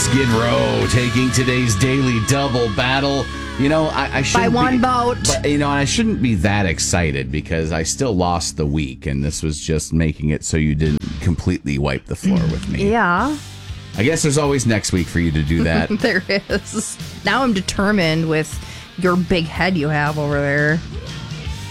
Skid Row taking today's daily double battle. I shouldn't by one vote. But, I shouldn't be that excited because I still lost the week, and this was just making it so you didn't completely wipe the floor with me. Yeah. I guess there's always next week for you to do that. There is. Now I'm determined with your big head you have over there.